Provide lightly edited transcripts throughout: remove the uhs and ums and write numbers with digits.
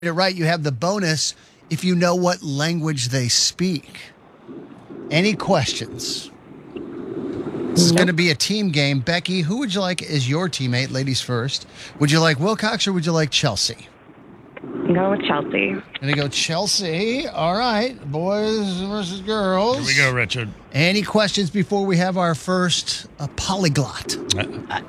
it right, you have the bonus if you know what language they speak. Any questions? This is going to be a team game. Becky, who would you like as your teammate? Ladies first. Would you like Wilcox or would you like Chelsea? Go with Chelsea. Gonna go Chelsea. All right, boys versus girls. Here we go, Richard. Any questions before we have our first polyglot? I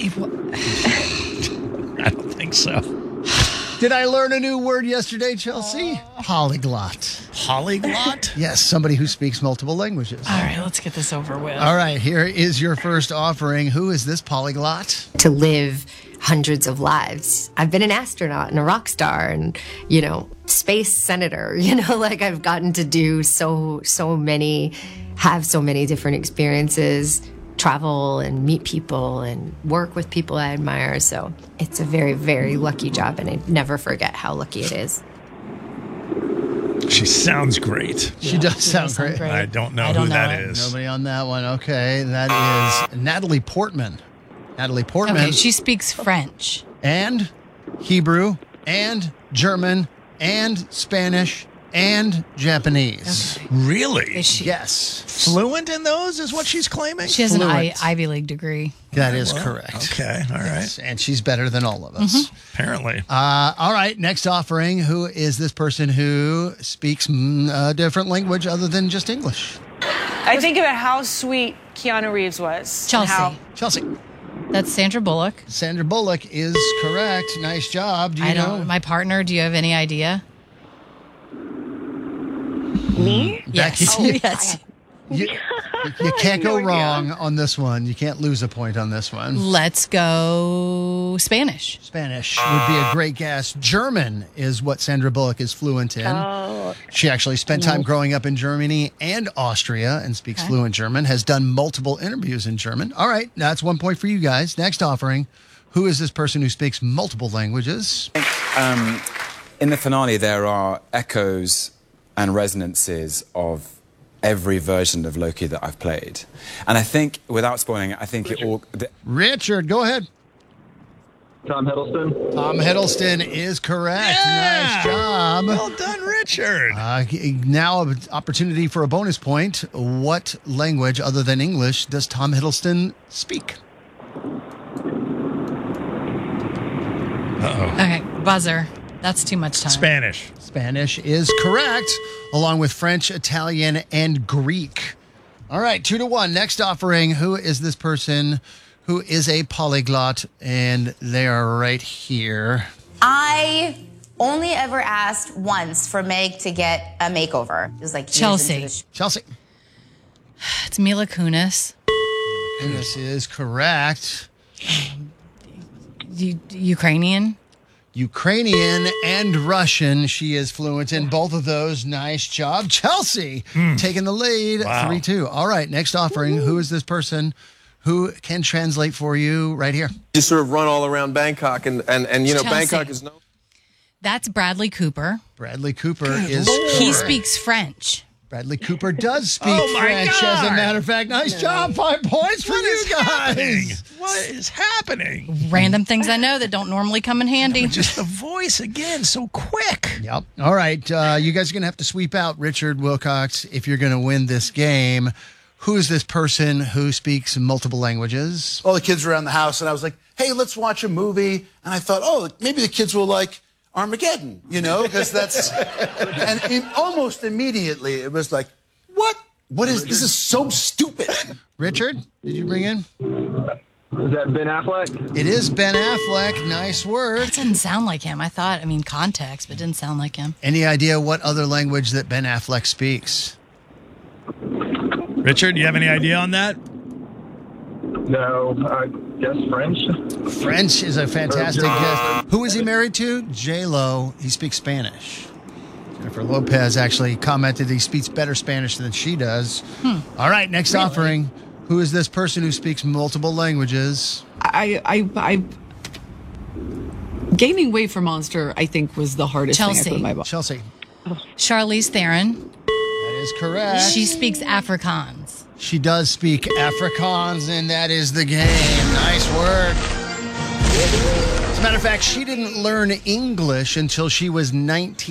don't think so. Did I learn a new word yesterday, Chelsea? Polyglot. Polyglot? Yes, somebody who speaks multiple languages. All right, let's get this over with. All right, here is your first offering. Who is this polyglot? To live hundreds of lives. I've been an astronaut and a rock star and, space senator. Like I've gotten to do so many, have so many different experiences, travel and meet people and work with people I admire. So it's a very, very lucky job, and I never forget how lucky it is. She sounds great. She does sound great. I don't know who that is. Nobody on that one. Okay, that is Natalie Portman. Natalie Portman. Okay, she speaks French. And Hebrew and German and Spanish and Japanese. Okay. Really? Is she? Yes. Fluent in those is what she's claiming? She has an Fluent. Ivy League degree. That is correct. Okay, all right. Yes, and she's better than all of us. Apparently. All right, next offering. Who is this person who speaks a different language other than just English? I think about how sweet Keanu Reeves was. Chelsea. Chelsea. That's Sandra Bullock. Sandra Bullock is correct. Nice job. Do you know? My partner, do you have any idea? Me? Becky, Yes. you can't go wrong on this one. You can't lose a point on this one. Let's go Spanish. Spanish would be a great guess. German is what Sandra Bullock is fluent in. Oh. She actually spent time growing up in Germany and Austria and speaks fluent German, has done multiple interviews in German. All right, that's 1 point for you guys. Next offering. Who is this person who speaks multiple languages? In the finale, there are echoes and resonances of every version of Loki that I've played. And I think, without spoiling it, I think it all... Richard, go ahead. Tom Hiddleston. Tom Hiddleston is correct. Yeah. Nice job. Well done, Richard. Now, an opportunity for a bonus point. What language other than English does Tom Hiddleston speak? Uh-oh. Okay, buzzer. That's too much time. Spanish. Spanish is correct, along with French, Italian, and Greek. All right, 2-1. Next offering. Who is this person who is a polyglot? And they are right here. I only ever asked once for Meg to get a makeover. It was like years Chelsea. into the Chelsea. It's Mila Kunis. And this is correct. Ukrainian. Ukrainian and Russian. She is fluent in both of those. Nice job. Chelsea taking the lead. Wow. 3-2. All right, next offering. Who is this person who can translate for you right here? Just sort of run all around Bangkok, and Chelsea. Bangkok is known. That's Bradley Cooper. Bradley Cooper is He correct. speaks French. Bradley Cooper does speak Oh, my French, God. as a matter of fact. Nice job. 5 points for you guys. What is happening? Random things I know that don't normally come in handy. Just the voice again, so quick. Yep. All right. You guys are going to have to sweep out Richard Wilcox if you're going to win this game. Who is this person who speaks multiple languages? All the kids were around the house, and I was like, hey, let's watch a movie. And I thought, oh, maybe the kids will like Armageddon, because that's... and almost immediately, it was like, what? What is... This is so stupid. Richard, did you bring in? Is that Ben Affleck? It is Ben Affleck. Nice work. That didn't sound like him. Context, but it didn't sound like him. Any idea what other language that Ben Affleck speaks? Richard, do you have any idea on that? No, I guess French. French is a fantastic guess. Who is he married to? J-Lo. He speaks Spanish. Jennifer Lopez actually commented he speaks better Spanish than she does. All right, next offering. Who is this person who speaks multiple languages? Gaining weight for Monster, I think, was the hardest thing I put in my body. Chelsea. Charlize Theron. That is correct. She speaks Afrikaans. She does speak Afrikaans, and that is the game. Nice work. As a matter of fact, she didn't learn English until she was 19.